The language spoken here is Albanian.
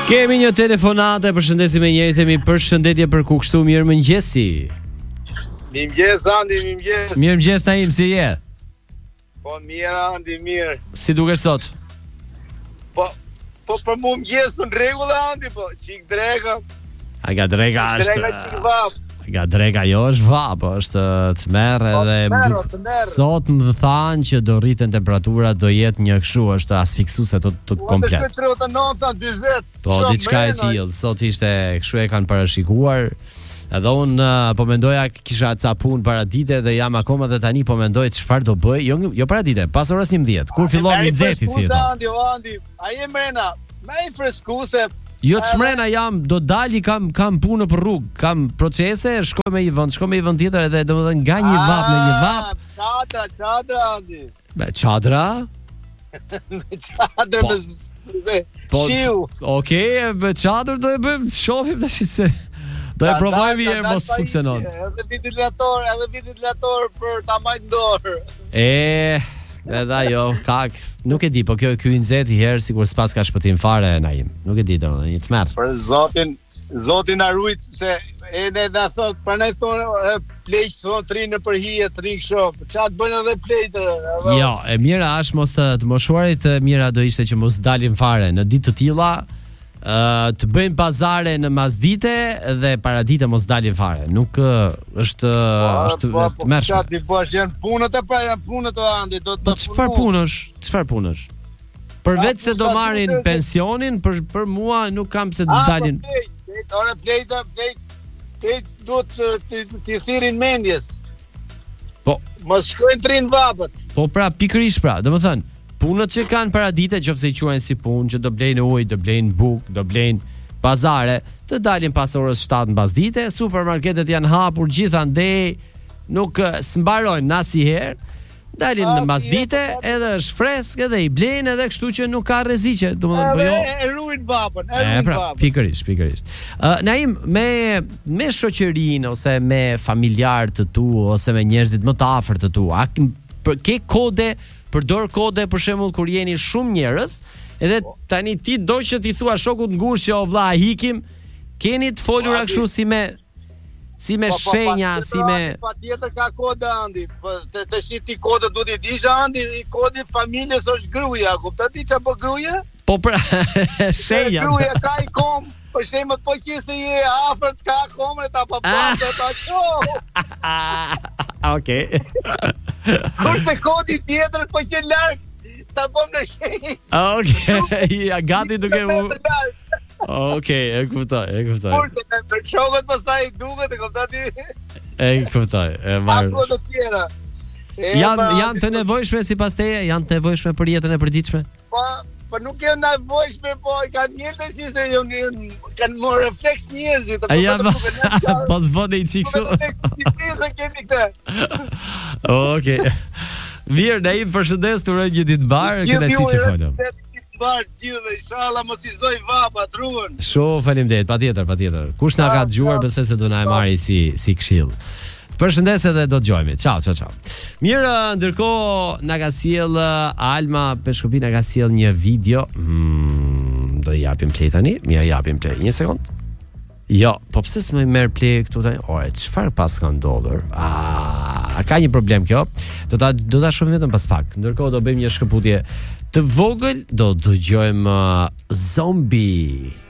Kemi një telefonate, përshëndesim e njëri, themi përshëndetje për ku kështu, mirë mëngjesi. Mirëmëngjes Andi, mirëmëngjes. Mirëmëngjes Naim, si je? Po mirë Andi, mirë. Si dukesh sot? Po për mu mëngjes në rregull Andi, po çik drega. Aga drega është. Drega vap. Aga drega jo është vap, është të merr edhe sot më thanë që do rriten temperaturat, do jetë një kështu, është asfiksuese tot komplet. Po 39, 40. Po diçka e tillë, sot ishte kështu e kanë parashikuar. Edhe unë po mendoja kisha ca punë para dite dhe jam akoma dhe tani po mendoj çfarë do bëj, jo para dite, pas orës 11, kur fillon nxehti si thonë. Andi, ai e mrena, më i freskuse. Jo të shmrena jam, do dali kam punë për rrugë, kam procese, shkoj me i vend tjetër edhe domethënë nga një vap në një vap. Çadra Andi. Me çadra? Çadra me shiu. Okej, me çadër do e bëjmë, shohim tash se do e provojmë herë mos funksionon. Edhe ventilator për ta marrë dorë. Edhe ajo, kak, nuk e di, po kjo ky nxehti herë sikur s'pas ka shpëtim fare Naim. Nuk e di domethënë, një tmerr. Për Zotin na rujt se ne da thot, pranaj thonë pleq thon trinë për hije, trinë kështu. Çat bën edhe pleqtë. Jo, e mira është mos të moshuarit, mira do ishte që mos dalim fare në ditë të tilla. Të bëjmë pazare në masdite dhe paradite mos dalin fare. Nuk është të mërshme. Çati bash janë punët e pra janë punët e Andi, do të. Po çfarë punësh? Përveç se do marrin pensionin, për mua nuk kam se të dalin. Ora plejta duhet të thirrin mendjes. Po mos shkojnë trin vapët. Po pra pikërisht pra, domethënë punët që kanë paradite, qofse i quajnë si punë, që do blejnë ujë, do blejnë bukë, do blejnë pazare, të dalin pas orës 7 mbasdite, supermarketet janë hapur gjithandej, nuk s'mbarojnë asnjëherë, dalin në mbasdite, edhe është fresk, edhe i blejnë, edhe kështu që nuk ka rreziqe, domethënë po jo. E ruajnë vapën, Pikërisht. Naim, me shoqërinë ose me familjarët të tu ose me njerëzit më të afërt të tu, a ke kode? Përdor kode për shembull kur jeni shumë njerëz, edhe tani ti do që ti thua shokut ngushtë që o vlla hikim, keni të folura kështu si me shenja, si me patjetër ka kode Andi, po të shiti kode duhet i dish Andi, kodi familjes është gruaja, kupton ti çapo gruaja? Po pra shenja. Gruaja ka i kom, për shembull po qëse je afër ka komën ta papas do ta shoh. Okej. Kurse kodi tjetër po që larg ta bëm në shenjë. Okej, ja gati duke u. Okej, e kuptoj. Kurse për shokët pastaj duket e kupton ti. E kuptoj, e marr. Ako të tjera. Janë të nevojshme sipas teje, janë të nevojshme për jetën e përditshme? Po nuk janë nevojshme, po kanë njerëz që se kanë më refleks njerëzit. Po s'bën i çik kështu. Okej. Mirë, ne i përshëndes, të uroj një ditë mbar, kënaqësi që folëm. Mbar gjithë, inshallah mos i zoj vapat ruan. Shumë faleminderit, patjetër. Kush na ka dëgjuar, besoj se do na e marri si këshill. Përshëndes edhe do të dëgjojmë. Ciao. Mirë, ndërkohë na ka sjell Alma Peshkopi na ka sjell një video. Do i japim play tani. Mirë, japim play. Një sekond. Jo, po pse s'më merr play këtu tani? Ore, çfarë pas ka ndodhur? Ka një problem kjo. Do ta shohim vetëm pas pak. Ndërkohë do bëjmë një shkëputje të vogël, do dëgjojmë Zombie.